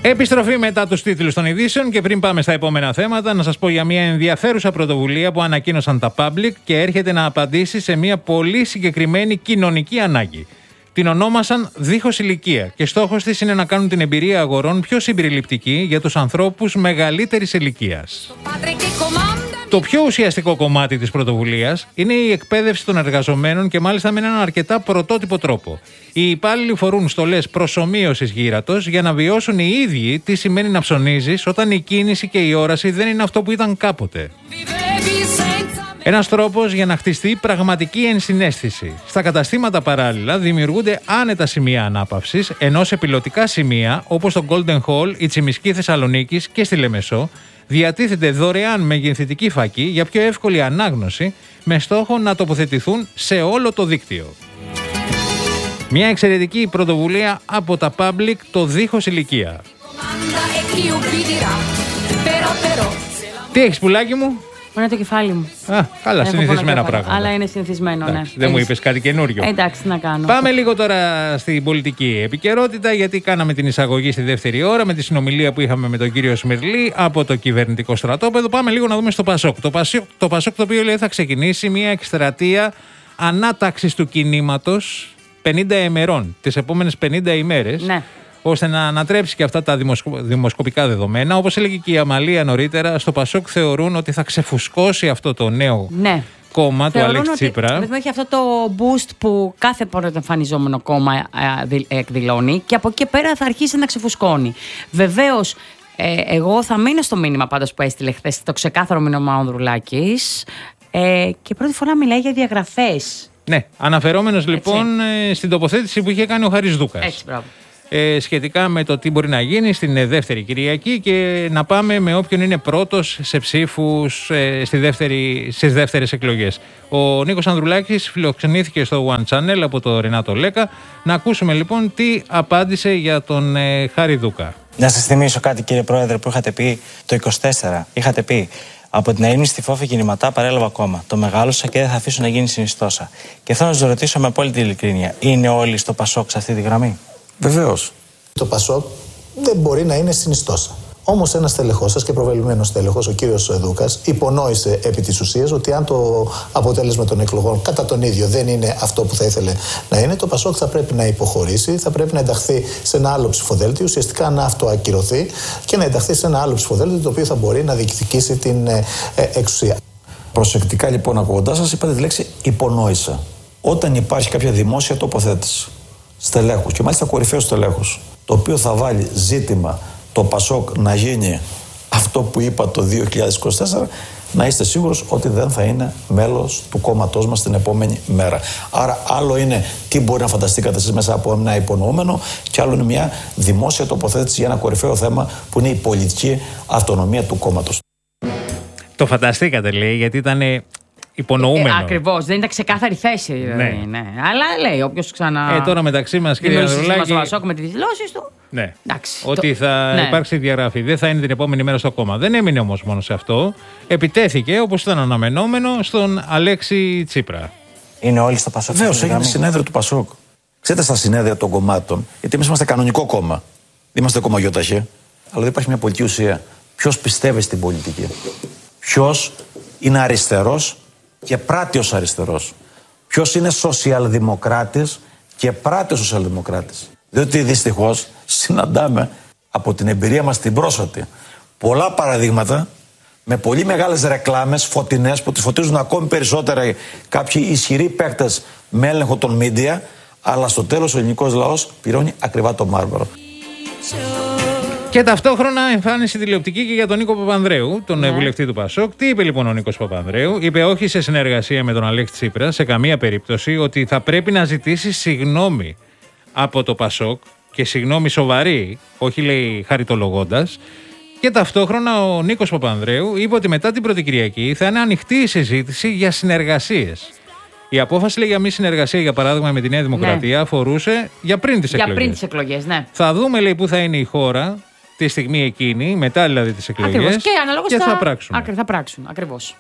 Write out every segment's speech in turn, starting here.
Επιστροφή μετά τους τίτλους των ειδήσεων και πριν πάμε στα επόμενα θέματα, να σας πω για μια ενδιαφέρουσα πρωτοβουλία που ανακοίνωσαν τα Public και έρχεται να απαντήσει σε μια πολύ συγκεκριμένη κοινωνική ανάγκη. Την ονόμασαν Δίχως ηλικία και στόχος της είναι να κάνουν την εμπειρία αγορών πιο συμπεριληπτική για τους ανθρώπους μεγαλύτερης ηλικίας. Το πιο ουσιαστικό κομμάτι της πρωτοβουλίας είναι η εκπαίδευση των εργαζομένων και μάλιστα με έναν αρκετά πρωτότυπο τρόπο. Οι υπάλληλοι φορούν στολές προσομοίωσης γύρατος για να βιώσουν οι ίδιοι τι σημαίνει να ψωνίζεις όταν η κίνηση και η όραση δεν είναι αυτό που ήταν κάποτε. Ένας τρόπος για να χτιστεί πραγματική ενσυναίσθηση. Στα καταστήματα παράλληλα δημιουργούνται άνετα σημεία ανάπαυσης, ενώ σε πιλωτικά σημεία όπως το Golden Hall, η Τσιμισκή Θεσσαλονίκης και στη Λεμεσό διατίθεται δωρεάν μεγενθητική φακή για πιο εύκολη ανάγνωση με στόχο να τοποθετηθούν σε όλο το δίκτυο. Μια εξαιρετική πρωτοβουλία από τα Public, το Δίχως ηλικία. Τι έχεις, πουλάκι μου? Είναι το κεφάλι μου. Καλά, συνηθισμένα πράγματα. Αλλά είναι συνηθισμένο, ναι. Δεν μου είπες κάτι καινούριο. Εντάξει, να κάνω. Πάμε λίγο τώρα στην πολιτική επικαιρότητα, γιατί κάναμε την εισαγωγή στη δεύτερη ώρα με τη συνομιλία που είχαμε με τον κύριο Σμυρλή από το κυβερνητικό στρατόπεδο. Πάμε λίγο να δούμε στο Πασόκ. Το Πασόκ, το οποίο λέει θα ξεκινήσει μια εκστρατεία ανάταξης του κινήματος 50 ημερών, τις επόμενες 50 ημέρες. Ναι. Ώστε να ανατρέψει και αυτά τα δημοσκοπικά δεδομένα. Όπως έλεγε και η Αμαλία νωρίτερα, στο Πασόκ θεωρούν ότι θα ξεφουσκώσει αυτό το νέο κόμμα του Αλέξη Τσίπρα. Δηλαδή έχει αυτό το boost που κάθε πρωτοεμφανιζόμενο κόμμα εκδηλώνει και από εκεί πέρα θα αρχίσει να ξεφουσκώνει. Βεβαίως, εγώ θα μείνω στο μήνυμα πάντως που έστειλε χθες, το ξεκάθαρο μήνυμα ο Ανδρουλάκης, και πρώτη φορά μιλάει για διαγραφές. Ναι, αναφερόμενος λοιπόν στην τοποθέτηση που είχε κάνει ο Χάρης Δούκας. Έτσι, μπράβο. Σχετικά με το τι μπορεί να γίνει στην δεύτερη Κυριακή και να πάμε με όποιον είναι πρώτος σε ψήφους στις δεύτερες εκλογές. Ο Νίκος Ανδρουλάκης φιλοξενήθηκε στο One Channel από το Ρενάτο Λέκα. Να ακούσουμε λοιπόν τι απάντησε για τον Χάρη Δούκα. Να σας θυμίσω κάτι, κύριε Πρόεδρε, που είχατε πει το 24. Είχατε πει: από την αείμνη στη Φόφη κινηματά παρέλαβα κόμμα. Το μεγάλωσα και δεν θα αφήσω να γίνει συνιστόσα. Και θέλω να σας ρωτήσω με απόλυτη ειλικρίνεια, είναι όλοι στο Πασόκ σε αυτή τη γραμμή? Βεβαίως. Το Πασόκ δεν μπορεί να είναι συνιστόσα. Όμως ένας τελεχός σας και προβεβλημένος τελεχός, ο κύριος Δούκας, υπονόησε επί της ουσίας ότι αν το αποτέλεσμα των εκλογών κατά τον ίδιο δεν είναι αυτό που θα ήθελε να είναι, το Πασόκ θα πρέπει να υποχωρήσει, θα πρέπει να ενταχθεί σε ένα άλλο ψηφοδέλτιο, ουσιαστικά να αυτοακυρωθεί και να ενταχθεί σε ένα άλλο ψηφοδέλτιο το οποίο θα μπορεί να διεκδικήσει την εξουσία. Προσεκτικά λοιπόν ακούγοντάς σας, είπατε τη λέξη υπονόησα. Όταν υπάρχει κάποια δημόσια τοποθέτηση στελέχους και μάλιστα κορυφαίους στελέχους, το οποίο θα βάλει ζήτημα το Πασόκ να γίνει αυτό που είπα το 2024, να είστε σίγουρος ότι δεν θα είναι μέλος του κόμματός μας την επόμενη μέρα. Άρα άλλο είναι τι μπορεί να φανταστείτε εσείς μέσα από ένα υπονοούμενο και άλλο είναι μια δημόσια τοποθέτηση για ένα κορυφαίο θέμα που είναι η πολιτική αυτονομία του κόμματος. Το φανταστήκατε, λέει, γιατί ήταν υπονοούμενο. Ακριβώς, δεν ήταν ξεκάθαρη θέση. Ναι. Αλλά λέει, όποιος τώρα μεταξύ μας, κύριε Ανδρουλάκη, στο Πασόκ με τις δηλώσεις του. Ναι. Ότι θα υπάρξει διαγραφή. Δεν θα είναι την επόμενη μέρα στο κόμμα. Δεν έμεινε όμως μόνο σε αυτό. Επιτέθηκε, όπως ήταν αναμενόμενο, στον Αλέξη Τσίπρα. Είναι όλοι στο Πασόκ? Βεβαίως, έγινε συνέδριο του Πασόκ. Ξέρετε, στα συνέδρια των κομμάτων, γιατί εμείς είμαστε κανονικό κόμμα. Δεν είμαστε κόμμα γιοταχή. Αλλά δεν υπάρχει μια πολιτική ουσία. Ποιος πιστεύει στην πολιτική? Ποιος είναι αριστερός και πράττει ως αριστερός? Ποιος είναι σοσιαλδημοκράτης και πράττει ως σοσιαλδημοκράτης? Διότι δυστυχώς συναντάμε από την εμπειρία μας την πρόσφατη πολλά παραδείγματα με πολύ μεγάλες ρεκλάμες φωτεινές που τις φωτίζουν ακόμη περισσότερα κάποιοι ισχυροί παίκτες με έλεγχο των media, αλλά στο τέλος ο ελληνικός λαός πληρώνει ακριβά το μάρμαρο. Και ταυτόχρονα εμφάνιση τηλεοπτική και για τον Νίκο Παπανδρέου, τον βουλευτή του Πασόκ. Τι είπε λοιπόν ο Νίκος Παπανδρέου? Είπε όχι σε συνεργασία με τον Αλέξη Τσίπρα σε καμία περίπτωση, ότι θα πρέπει να ζητήσει συγγνώμη από το Πασόκ και συγγνώμη σοβαρή, όχι λέει χαριτολογώντας. Και ταυτόχρονα ο Νίκος Παπανδρέου είπε ότι μετά την Πρώτη Κυριακή θα είναι ανοιχτή η συζήτηση για συνεργασίες. Η απόφαση λέει για μη συνεργασία, για παράδειγμα, με τη Νέα Δημοκρατία αφορούσε για πριν τις εκλογές. Για πριν τις εκλογές, ναι. Θα δούμε, λέει, πού θα είναι η χώρα τη στιγμή εκείνη, μετά δηλαδή τις εκλογές. Ακριβώς. Και αναλόγως θα πράξουν. Θα πράξουν, ακριβώς.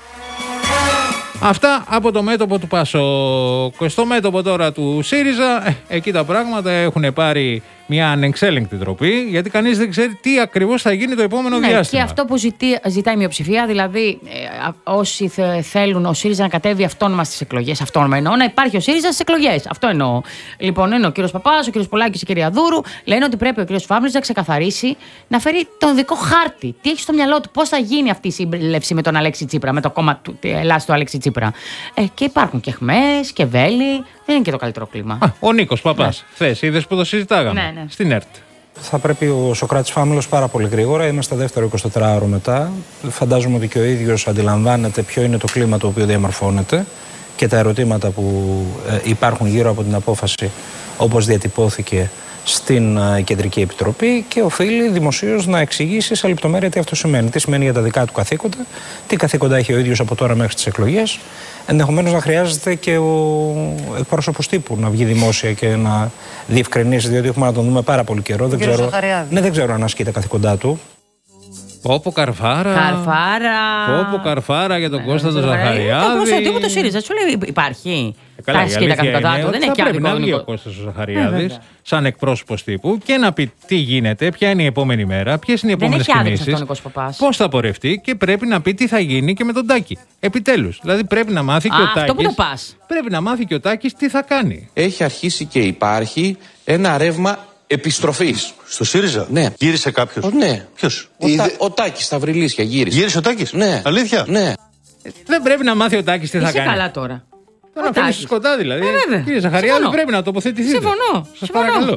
Αυτά από το μέτωπο του Πασόκ. Στο μέτωπο τώρα του ΣΥΡΙΖΑ, εκεί τα πράγματα έχουν πάρει μια ανεξέλεγκτη τροπή, γιατί κανείς δεν ξέρει τι ακριβώς θα γίνει το επόμενο διάστημα. Και αυτό που ζητάει η μειοψηφία, δηλαδή όσοι θέλουν ο ΣΥΡΙΖΑ να κατέβει αυτόνομα στις εκλογές, αυτόνομα εννοώ, να υπάρχει ο ΣΥΡΙΖΑ στις εκλογές. Αυτό εννοώ. Λοιπόν, είναι ο κύριος Παπάς, ο κύριος Πολάκης, η κυρία Δούρου, λένε ότι πρέπει ο κύριος Φαύλης να ξεκαθαρίσει, να φέρει τον δικό χάρτη. Τι έχει στο μυαλό του, πώς θα γίνει αυτή η σύμπλευση με τον Αλέξη Τσίπρα, με το κόμμα του Ελλάς του Αλέξη Τσίπρα. Και υπάρχουν και Χμές και Βέλη. Δεν είναι και το καλύτερο κλίμα. Ο Νίκος Παπάς. Χθες είδες που το συζητάγαμε στην ΕΡΤ. Θα πρέπει ο Σωκράτης Φάμελος πάρα πολύ γρήγορα. Είμαστε δεύτερο 24ωρο μετά. Φαντάζομαι ότι και ο ίδιος αντιλαμβάνεται ποιο είναι το κλίμα το οποίο διαμορφώνεται και τα ερωτήματα που υπάρχουν γύρω από την απόφαση όπως διατυπώθηκε στην Κεντρική Επιτροπή και οφείλει δημοσίως να εξηγήσει σε λεπτομέρεια τι αυτό σημαίνει. Τι σημαίνει για τα δικά του καθήκοντα, τι καθήκοντα έχει ο ίδιος από τώρα μέχρι τις εκλογές. Ενδεχομένως να χρειάζεται και ο εκπρόσωπος τύπου να βγει δημόσια και να διευκρινίσει, διότι έχουμε να τον δούμε πάρα πολύ καιρό. Δεν ξέρω αν ασκεί τα καθήκοντά του. Πόπο Καρφάρα. Πόπο Καρφάρα για τον Κώστα τον Ζαχαριάδη. Το εκπρόσωπο τύπου του ΣΥΡΙΖΑ. Σου λέει υπάρχει. Καλά, τα ασκεί τα καθήκοντά του. Δεν έχει πρέπει να βγει ο Κώστας ο Ζαχαριάδης σαν εκπρόσωπος τύπου και να πει τι γίνεται, ποια είναι η επόμενη μέρα, ποιες είναι οι επόμενες κινήσεις, πώς θα πορευτεί και πρέπει να πει τι θα γίνει και με τον Τάκη. Επιτέλους. Δηλαδή πρέπει να μάθει και ο Τάκης. Αυτό που το πας. Πρέπει να μάθει και ο Τάκης τι θα κάνει. Έχει αρχίσει και υπάρχει ένα ρεύμα επιστροφής. Στο ΣΥΡΙΖΑ? Ναι. Γύρισε κάποιος? Ναι. Ποιος? Ο Τάκης στα Βρυλίσια γύρισε. Γύρισε ο Τάκης? Ναι. Αλήθεια? Ναι. Δεν πρέπει να μάθει ο Τάκης τι θα κάνει. Καλά τώρα. Τώρα φέρνει στο σκοτάδι δηλαδή. Κύριε Ζαχαριάδη, πρέπει να τοποθετηθείτε. Συμφωνώ. Σας παρακαλώ.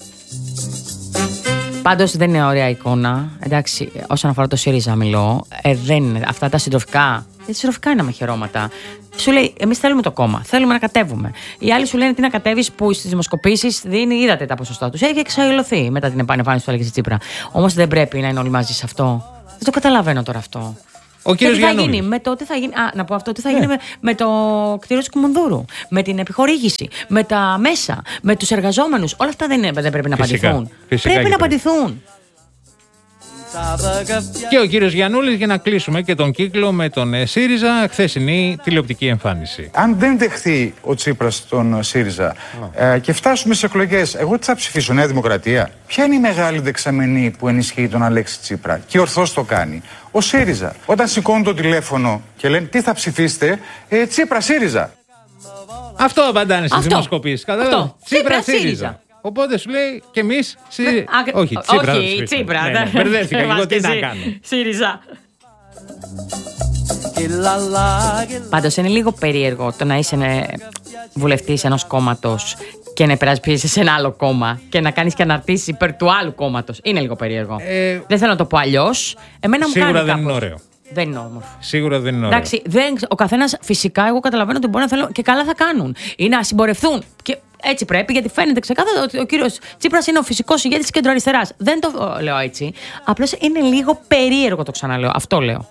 Πάντως δεν είναι ωραία εικόνα. Εντάξει, όσον αφορά το ΣΥΡΙΖΑ μιλώ. Δεν είναι. Αυτά τα συντροφικά. Συντροφικά είναι μαχαιρώματα. Σου λέει, εμείς θέλουμε το κόμμα. Θέλουμε να κατέβουμε. Οι άλλοι σου λένε τι να κατέβεις, που στις δημοσκοπήσεις είδατε τα ποσοστά τους. Έχει εξαϊλωθεί μετά την επανεμφάνιση του Αλέξη Τσίπρα. Όμως δεν πρέπει να είναι όλοι μαζί σε αυτό. Δεν το καταλαβαίνω τώρα αυτό. Ο κύριος Γιαννούλης. Τι θα γίνει με το, τι θα γίνει, να πω αυτό, τι θα γίνει με το κτίριο της Κουμουνδούρου, με την επιχορήγηση, με τα μέσα, με τους εργαζόμενους. Όλα αυτά δεν πρέπει να απαντηθούν. Πρέπει να απαντηθούν. Και ο κύριος Γιαννούλης, για να κλείσουμε και τον κύκλο με τον ΣΥΡΙΖΑ, χθεσινή τηλεοπτική εμφάνιση. Αν δεν δεχθεί ο Τσίπρας τον ΣΥΡΙΖΑ και φτάσουμε στις εκλογές, εγώ τι θα ψηφίσω, Νέα Δημοκρατία? Ποια είναι η μεγάλη δεξαμενή που ενισχύει τον Αλέξη Τσίπρα και ορθώς το κάνει? Ο ΣΥΡΙΖΑ. Όταν σηκώνουν το τηλέφωνο και λένε τι θα ψηφίσετε, Τσίπρα ΣΥΡΙΖΑ. Αυτό απαντάνε στις δημοσκοπήσεις. Τσίπρα ΣΥΡΙΖΑ. Οπότε σου λέει και εμείς. Όχι, Τσίπρα. Μπερδεύτηκα εγώ, τι να κάνω. ΣΥΡΙΖΑ. Πάντως είναι λίγο περίεργο το να είσαι βουλευτής ενός κόμματος και να υπερασπίζεσαι σε ένα άλλο κόμμα και να κάνεις και αναρτήσεις υπέρ του άλλου κόμματος. Είναι λίγο περίεργο. Δεν θέλω να το πω αλλιώς. Εμένα μου κάνει κάπως. Σίγουρα δεν είναι ωραίο. Δεν είναι όμορφο. Σίγουρα δεν είναι ωραίο. Εντάξει, ο καθένας φυσικά, εγώ καταλαβαίνω ότι μπορεί να θέλουν και καλά θα κάνουν ή να συμπορευτούν. Και έτσι πρέπει, γιατί φαίνεται ξεκάθαρα ότι ο κύριος Τσίπρας είναι ο φυσικός ηγέτης της κεντροαριστεράς. Δεν το λέω έτσι. Απλώς είναι λίγο περίεργο, το ξαναλέω. Αυτό λέω.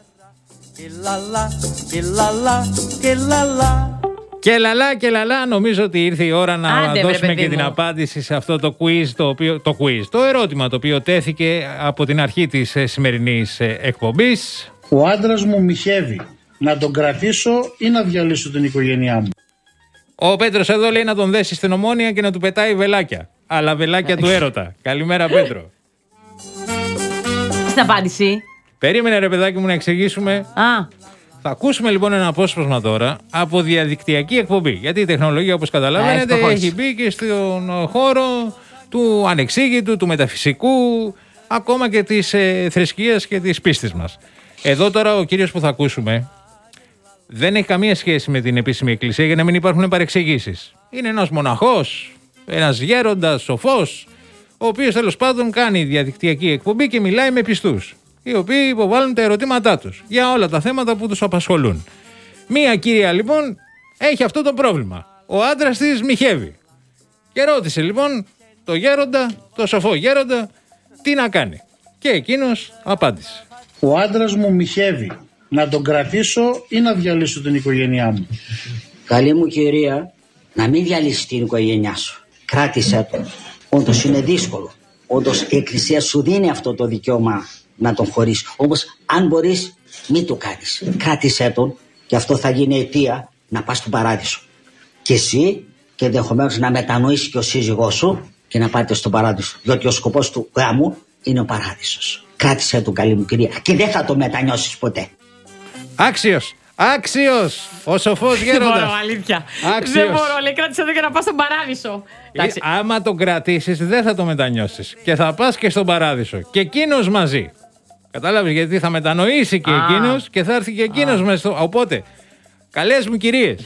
Και λαλά, νομίζω ότι ήρθε η ώρα να δώσουμε και την απάντηση σε αυτό το quiz, το ερώτημα το οποίο τέθηκε από την αρχή της σημερινής εκπομπής. Ο άντρας μου μοιχεύει. Να τον κρατήσω ή να διαλύσω την οικογένειά μου? Ο Πέτρος εδώ λέει να τον δέσει στην Ομόνια και να του πετάει βελάκια. Αλλά βελάκια του έρωτα. Καλημέρα, Πέτρο. Στην απάντηση. Περίμενε, ρε παιδάκι μου, να εξηγήσουμε. Θα ακούσουμε λοιπόν ένα απόσπασμα τώρα από διαδικτυακή εκπομπή. Γιατί η τεχνολογία, όπως καταλαβαίνετε, έχει μπει και στον χώρο του ανεξήγητου, του μεταφυσικού, ακόμα και της θρησκείας και της πίστης μας. Εδώ τώρα ο κύριος που θα ακούσουμε δεν έχει καμία σχέση με την επίσημη εκκλησία, για να μην υπάρχουν παρεξηγήσεις. Είναι ένας μοναχός, ένας γέροντας, σοφός, ο οποίος τέλος πάντων κάνει διαδικτυακή εκπομπή και μιλάει με πιστούς, οι οποίοι υποβάλλουν τα ερωτήματά τους για όλα τα θέματα που τους απασχολούν. Μία κυρία λοιπόν έχει αυτό το πρόβλημα. Ο άντρας της μοιχεύει. Και ρώτησε λοιπόν το γέροντα, το σοφό γέροντα, τι να κάνει. Και εκείνος απάντησε. Ο άντρας μου μοιχεύει. Να τον κρατήσω ή να διαλύσω την οικογένειά μου? Καλή μου κυρία, να μην διαλύσει την οικογένειά σου. Κράτησέ τον. Όντως είναι δύσκολο. Όντως η εκκλησία σου δίνει αυτό το δικαίωμα να τον χωρίσεις. Όμως αν μπορείς μην το κάνεις. Κράτησέ τον και αυτό θα γίνει αιτία να πας στον παράδεισο. Και εσύ και ενδεχομένως να μετανοήσει και ο σύζυγός σου και να πάτε στον παράδεισο. Διότι ο σκοπός του γάμου είναι ο παράδεισος. Κράτησε το, καλή μου κυρία, και δεν θα το μετανιώσεις ποτέ. Άξιος! Άξιος! Ο σοφός γέροντας. Δεν μπορώ, αλήθεια. Άξιος. Δεν μπορώ, λέει, κράτησε το για να πάω στον παράδεισο. Άμα τον κρατήσεις, δεν θα το μετανιώσεις. Και θα πας και στον παράδεισο. Και εκείνος μαζί. Κατάλαβες, γιατί θα μετανοήσει και εκείνος και θα έρθει και εκείνος μέσα στο. Οπότε, καλές μου κυρίες.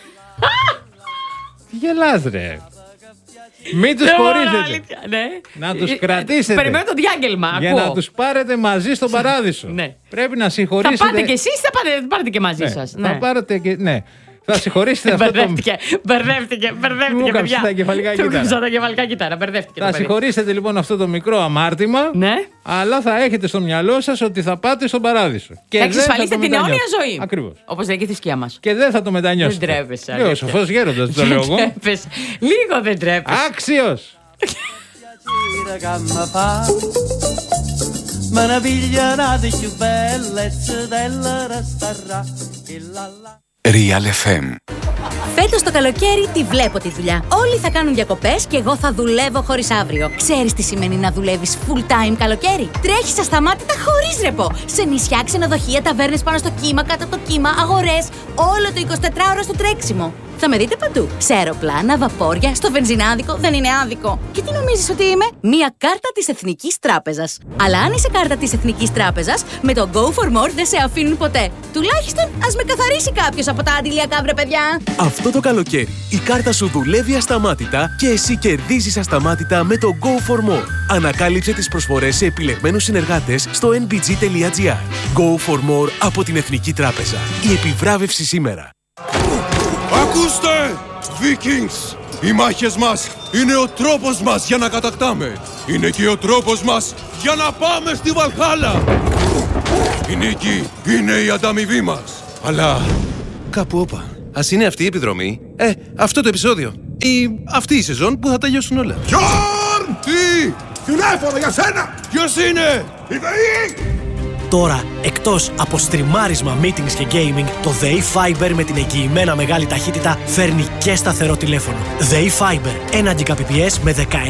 Τι γελάς, ρε. Μην τους χωρίσετε. Να τους κρατήσετε. Περιμένω το διάγγελμα. Για να τους πάρετε μαζί στον παράδεισο. Πρέπει να συγχωρήσετε. Θα πάτε κι εσείς ή θα πάρετε και μαζί σας. Θα πάρετε και. Ναι. Θα συγχωρήσετε αυτό το. Μπερδεύτηκε. Μου κάψε τα κεφαλικά κύτταρα. Θα συγχωρήσετε λοιπόν αυτό το μικρό αμάρτημα. Ναι. Αλλά θα έχετε στο μυαλό σας ότι θα πάτε στον παράδεισο. Θα εξασφαλίσετε την αιώνια ζωή. Ακριβώς. Όπως λέει και η θρησκεία μας. Και δεν θα το μετανιώσετε. Δεν τρέπεσαι. Λέω, σοφός γέροντας, το λέω εγώ. Λίγο δεν τρέπεσαι. Άξιος. Real FM. Φέτος το καλοκαίρι τη βλέπω τη δουλειά. Όλοι θα κάνουν διακοπές και εγώ θα δουλεύω χωρίς αύριο. Ξέρεις τι σημαίνει να δουλεύεις full time καλοκαίρι? Τρέχεις ασταμάτητα χωρίς ρεπό. Σε νησιά, ξενοδοχεία, ταβέρνες πάνω στο κύμα, κάτω από το κύμα, αγορές. Όλο το 24ωρο στο τρέξιμο. Θα με δείτε παντού. Σε αεροπλάνα, βαπόρια, στο βενζινάδικο, δεν είναι άδικο. Και τι νομίζεις ότι είμαι? Μία κάρτα της Εθνικής Τράπεζας. Αλλά αν είσαι κάρτα της Εθνικής Τράπεζας, με το Go for More δεν σε αφήνουν ποτέ. Τουλάχιστον ας με καθαρίσει κάποιος από τα αντιλιακά, βρε παιδιά. Αυτό το καλοκαίρι η κάρτα σου δουλεύει ασταμάτητα και εσύ κερδίζεις ασταμάτητα με το Go for More. Ανακάλυψε τις προσφορές σε επιλεγμένους συνεργάτες στο nbg.gr. Go for More από την Εθνική Τράπεζα. Η επιβράβευση σήμερα. Ακούστε, Vikings! Οι μάχες μας είναι ο τρόπος μας για να κατακτάμε. Είναι και ο τρόπος μας για να πάμε στη Βαλχάλα. Η νίκη είναι η ανταμοιβή μας. Αλλά κάπου όπα. Ας είναι αυτή η επιδρομή, αυτό το επεισόδιο ή αυτή η σεζόν που θα τελειώσουν όλα. Γιόρν! Τι! Τηλέφωνο για σένα! Ποιος είναι? Η ΔΕΗ! Τώρα, εκτός από στριμάρισμα, meetings και gaming, το ΔΕΗ Fiber με την εγγυημένα μεγάλη ταχύτητα φέρνει και σταθερό τηλέφωνο. ΔΕΗ Fiber, 1 Gbps με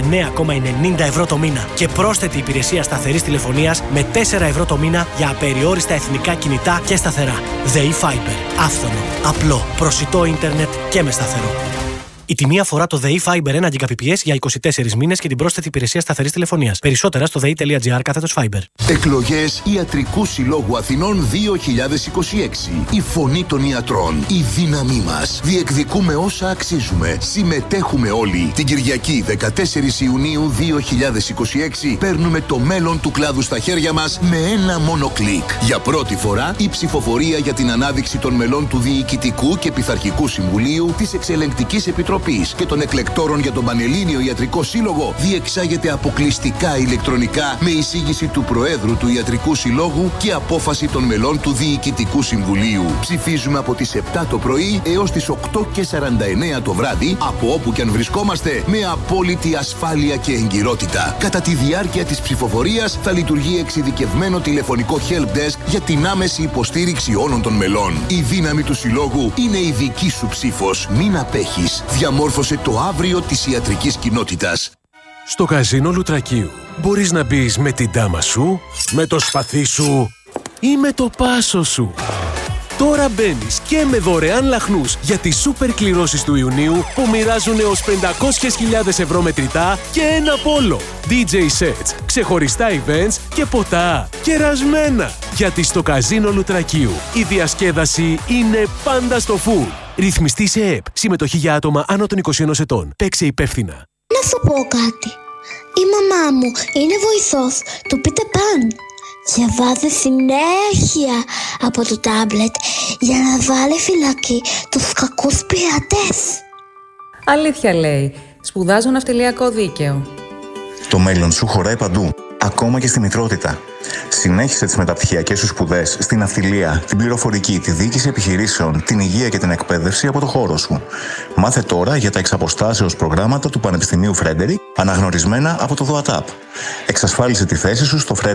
19,90 ευρώ το μήνα και πρόσθετη υπηρεσία σταθερής τηλεφωνίας με 4 ευρώ το μήνα για απεριόριστα εθνικά κινητά και σταθερά. ΔΕΗ Fiber, άφθονο, απλό, προσιτό ίντερνετ και με σταθερό. Η τιμή αφορά το ΔΕΗ Fiber 1 Gbps για 24 μήνες και την πρόσθετη υπηρεσία σταθερής τηλεφωνίας. Περισσότερα στο dei.gr/Fiber. Εκλογές Ιατρικού Συλλόγου Αθηνών 2026. Η φωνή των ιατρών. Η δύναμή μας. Διεκδικούμε όσα αξίζουμε. Συμμετέχουμε όλοι. Την Κυριακή 14 Ιουνίου 2026 παίρνουμε το μέλλον του κλάδου στα χέρια μας με ένα μόνο κλικ. Για πρώτη φορά η ψηφοφορία για την ανάδειξη των μελών του Διοικητικού και Πειθαρχικού Συμβουλίου της Εξελεγκτικής Επιτροπής και των εκλεκτόρων για τον Πανελλήνιο Ιατρικό Σύλλογο διεξάγεται αποκλειστικά ηλεκτρονικά με εισήγηση του Προέδρου του Ιατρικού Συλλόγου και απόφαση των μελών του Διοικητικού Συμβουλίου. Ψηφίζουμε από τις 7 το πρωί έως τις 8:49 το βράδυ, από όπου και αν βρισκόμαστε, με απόλυτη ασφάλεια και εγκυρότητα. Κατά τη διάρκεια της ψηφοφορίας θα λειτουργεί εξειδικευμένο τηλεφωνικό helpdesk για την άμεση υποστήριξη όλων των μελών. Η δύναμη του Συλλόγου είναι η δική σου ψήφος. Μην απέχεις. Διαμόρφωσε το αύριο της ιατρικής κοινότητας. Στο καζίνο Λουτρακίου μπορείς να μπεις με την ντάμα σου, με το σπαθί σου ή με το πάσο σου. Τώρα μπαίνεις και με δωρεάν λαχνούς για τις σούπερ κληρώσεις του Ιουνίου που μοιράζουν έως 500.000 ευρώ μετρητά και ένα πόλο. DJ sets, ξεχωριστά events και ποτά. Κερασμένα! Γιατί στο καζίνο Λουτρακίου η διασκέδαση είναι πάντα στο full. Ρυθμιστή σε ΕΕΠ. Συμμετοχή για άτομα άνω των 21 ετών. Παίξε υπεύθυνα. Να σου πω κάτι. Η μαμά μου είναι βοηθός του Peter Pan και βάζει συνέχεια από το τάμπλετ για να βάλει φυλακή τους κακούς πειρατές. Αλήθεια λέει. Σπουδάζω ναυτιλιακό δίκαιο. Το μέλλον σου χωράει παντού, ακόμα και στη μητρότητα. Συνέχισε τις μεταπτυχιακές σου σπουδές στην ναυτιλία, την πληροφορική, τη διοίκηση επιχειρήσεων, την υγεία και την εκπαίδευση από το χώρο σου. Μάθε τώρα για τα εξαποστάσεως προγράμματα του Πανεπιστημίου Frederick, αναγνωρισμένα από το ΔΟΑΤΑΠ. Εξασφάλισε τη θέση σου στο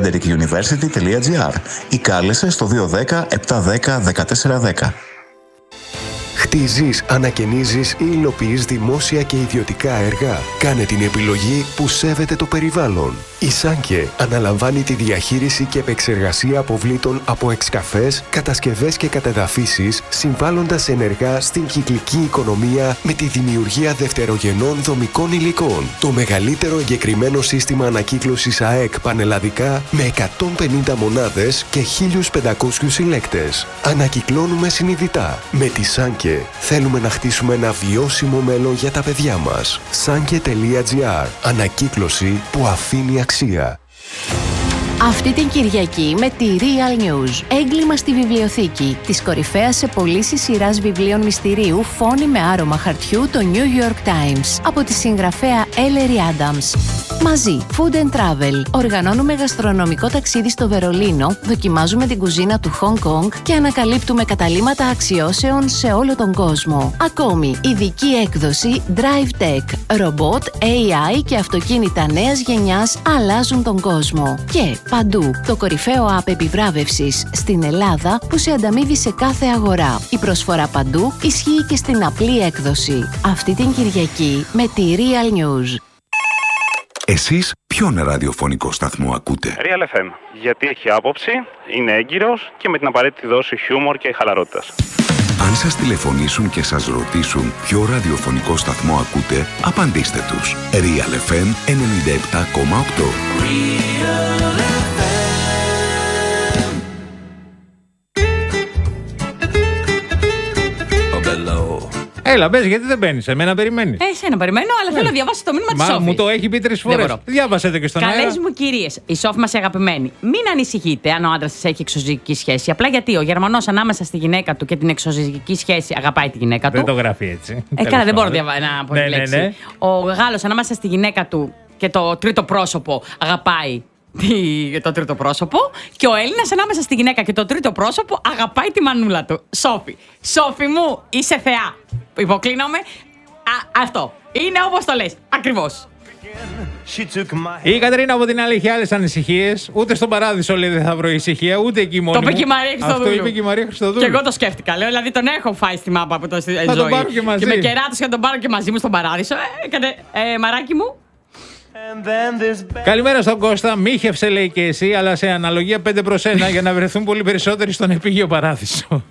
frederickuniversity.gr ή κάλεσε στο 210 710 1410. Κτίζεις, ανακαινίζεις ή υλοποιείς δημόσια και ιδιωτικά έργα. Κάνε την επιλογή που σέβεται το περιβάλλον. Η Σάνκε αναλαμβάνει τη διαχείριση και επεξεργασία αποβλήτων από εξκαφές, κατασκευές και κατεδαφίσεις, συμβάλλοντας ενεργά στην κυκλική οικονομία με τη δημιουργία δευτερογενών δομικών υλικών. Το μεγαλύτερο εγκεκριμένο σύστημα ανακύκλωσης ΑΕΚ πανελλαδικά με 150 μονάδες και 1.500 συλλέκτες. Ανακυκλώνουμε συνειδητά. Με τη Σάνκε θέλουμε να χτίσουμε ένα βιώσιμο μέλλον για τα παιδιά μας. Sanke.gr. Ανακύκλωση που αφήνει αξία. Αυτή την Κυριακή με τη Real News. Έγκλημα στη βιβλιοθήκη. Της κορυφαίας σε πωλήσεις σειράς βιβλίων μυστηρίου Φόνοι με άρωμα χαρτιού, το New York Times. Από τη συγγραφέα Ellery Adams. Μαζί, Food and Travel. Οργανώνουμε γαστρονομικό ταξίδι στο Βερολίνο, δοκιμάζουμε την κουζίνα του Hong Kong και ανακαλύπτουμε καταλύματα αξιώσεων σε όλο τον κόσμο. Ακόμη, ειδική έκδοση Drive Tech. Ρομπότ, AI και αυτοκίνητα νέας γενιάς αλλάζουν τον κόσμο. Και παντού, το κορυφαίο app επιβράβευσης στην Ελλάδα που σε ανταμείβει σε κάθε αγορά. Η προσφορά παντού ισχύει και στην απλή έκδοση. Αυτή την Κυριακή με τη Real News. Εσείς ποιον ραδιοφωνικό σταθμό ακούτε? Real FM. Γιατί έχει άποψη, είναι έγκυρος και με την απαραίτητη δόση χιούμορ και χαλαρότητας. Αν σας τηλεφωνήσουν και σας ρωτήσουν ποιο ραδιοφωνικό σταθμό ακούτε, απαντήστε τους. Real FM 97,8. Έλα, μπες, γιατί δεν μπαίνεις, εμένα περιμένεις. Εσένα περιμένω, αλλά θέλω να διαβάσω το μήνυμα της Σόφη. Μου το έχει πει 3 φορές. Διάβασε το και στον αέρα. Καλές μου κυρίες, η Σόφη μας αγαπημένη. Μην ανησυχείτε αν ο άντρας της έχει εξωζυγική σχέση. Απλά γιατί ο Γερμανός ανάμεσα στη γυναίκα του και την εξωζυγική σχέση αγαπάει τη γυναίκα του. Δεν το γράφει έτσι. Καλά, δεν μπορώ να πω τη λέξη. Ναι. Ο Γάλλος ανάμεσα στη γυναίκα του και το τρίτο πρόσωπο αγαπάει το τρίτο πρόσωπο, και ο Έλληνας ανάμεσα στη γυναίκα και το τρίτο πρόσωπο αγαπάει τη μανούλα του. Σόφη μου, είσαι θεά. Υποκλίνομαι. Αυτό είναι όπως το λες. Ακριβώς. Η Κατερίνα από την άλλη έχει άλλες ανησυχίες. Ούτε στον Παράδεισο λέει δεν θα βρω ησυχία, ούτε εκεί μόνο. Το είπε και η Μαρία Χριστοδούλου. Αυτό είπε και η Μαρία Χριστοδούλου. Και εγώ το σκέφτηκα. Λέω, δηλαδή τον έχω φάει στη μάπα από το ζωή. Θα τον πάρω και μαζί. Και με κεράτος και θα τον πάρω και μαζί μου στον Παράδεισο. Μαράκι μου. Καλημέρα στον Κώστα. Μίχευσε λέει και εσύ, αλλά σε αναλογία 5-1 για να βρεθούν πολύ περισσότεροι στον επίγειο Παράδεισο.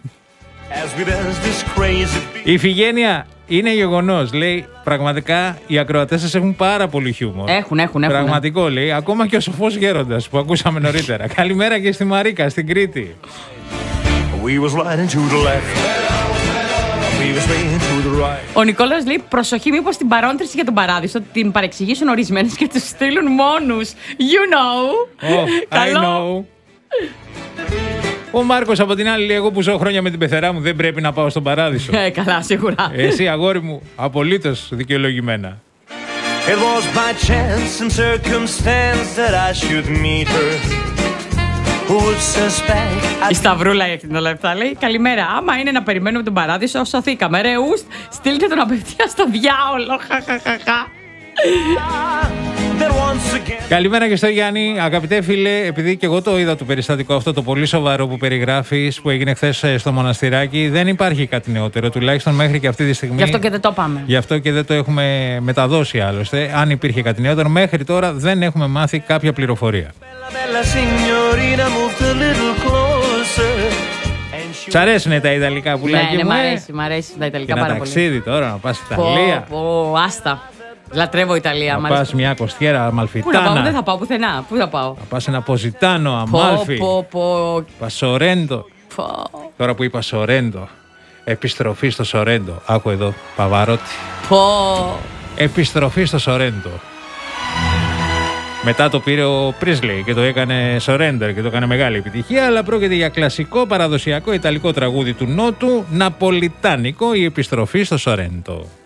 Η Ιφηγένεια είναι γεγονός. Λέει πραγματικά οι ακροατές σας έχουν πάρα πολύ χιούμορ. Έχουν. Πραγματικό λέει. Ακόμα και ο σοφός γέροντας που ακούσαμε νωρίτερα. Καλημέρα και στη Μαρίκα, στην Κρήτη. Ο Νικόλαος λέει προσοχή, μήπως την παρόντριση για τον Παράδεισο την παρεξηγήσουν ορισμένες και τους στείλουν μόνους. You know. I know. Ο Μάρκος από την άλλη λέει: εγώ που ζω χρόνια με την πεθερά μου δεν πρέπει να πάω στον Παράδεισο. Καλά, σίγουρα. Εσύ, αγόρι μου, απολύτως δικαιολογημένα. It was by chance and circumstance that I should meet her. Η Σταυρούλα έχει την λεπτά λέει: καλημέρα. Άμα είναι να περιμένουμε τον Παράδεισο, σωθήκαμε. Ρε ουστ, στείλτε τον απευθείας στο διάολο. Καλημέρα και στο Γιάννη. Αγαπητέ φίλε, επειδή και εγώ το είδα το περιστατικό αυτό το πολύ σοβαρό που περιγράφεις, που έγινε χθες στο μοναστηράκι, δεν υπάρχει κάτι νεότερο, τουλάχιστον μέχρι και αυτή τη στιγμή. Γι' αυτό και δεν το πάμε. Γι' αυτό και δεν το έχουμε μεταδώσει άλλωστε. Αν υπήρχε κάτι νεότερο, μέχρι τώρα δεν έχουμε μάθει κάποια πληροφορία. Σ' αρέσουν τα Ιταλικά πουλάκι μου? Ναι, μ' αρέσει τα Ιταλικά πάρα πολύ. Ένα ταξίδι τώρα να πας Ιταλία. Άστα. Λατρεύω Ιταλία. Να πας μια κοστιέρα αμαλφιτάνα. Πού να πάω, δεν θα πάω πουθενά. Πού θα πάω? Να πας ένα ποζιτάνο, αμάλφι. Πας Σορέντο. Τώρα που είπα Σορέντο, επιστροφή στο Σορέντο. Άκου εδώ, Παβαρότη. Επιστροφή στο Σορέντο. Μετά το πήρε ο Πρίσλι και το έκανε Surrender και το έκανε μεγάλη επιτυχία, αλλά πρόκειται για κλασικό παραδοσιακό ιταλικό τραγούδι του Νότου, ναπολιτάνικο, η επιστροφή στο Σορέντο.